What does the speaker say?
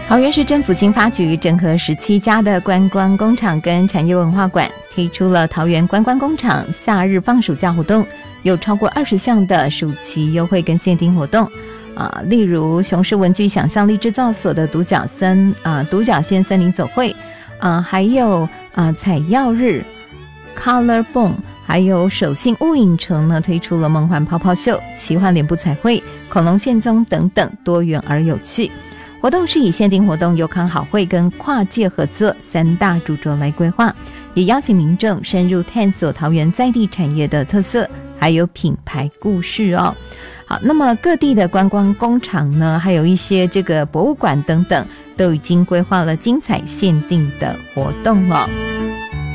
桃园市政府经发局整合17家的观光工厂跟产业文化馆，推出了桃园观光工厂夏日放暑假活动，有超过20项的暑期优惠跟限定活动。例如雄狮文具想象力制造所的独角仙森林走会，还有采药日 Color Boom， 还有手信雾影城呢推出了梦幻泡泡秀、奇幻脸部彩绘、恐龙现踪等等，多元而有趣。活动是以限定活动、友康好会跟跨界合作3大主轴来规划，也邀请民众深入探索桃园在地产业的特色，还有品牌故事哦。好，那么各地的观光工厂呢，还有一些这个博物馆等等，都已经规划了精彩限定的活动哦。